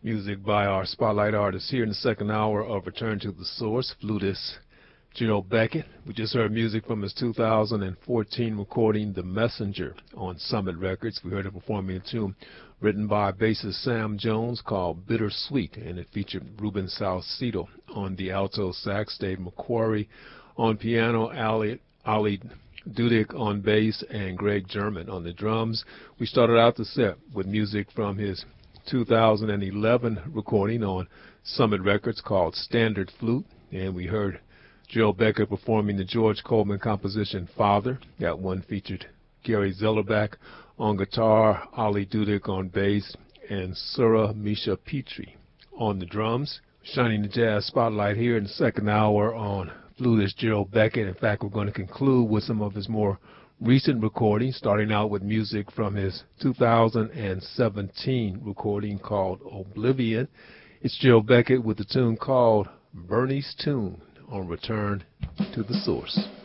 Music by our spotlight artist here in the second hour of Return to the Source, flutist Gerald Beckett. We just heard music from his 2014 recording, The Messenger, on Summit Records. We heard him performing a tune written by bassist Sam Jones called Bittersweet, and it featured Ruben Salcedo on the alto sax, Dave McQuarrie on piano, Ali Dudick on bass, and Greg German on the drums. We started out the set with music from his 2011 recording on Summit Records called Standard Flute, and we heard Gerald Beckett performing the George Coleman composition Father. That one featured Gary Zellerbach on guitar, Ali Dudick on bass, and Sura Misha Petrie on the drums. Shining the jazz spotlight here in the second hour on flutist Gerald Beckett. In fact, we're going to conclude with some of his more recent recordings, starting out with music from his 2017 recording called Oblivion. It's Gerald Beckett with the tune called Bernie's Tune on Return to the Source.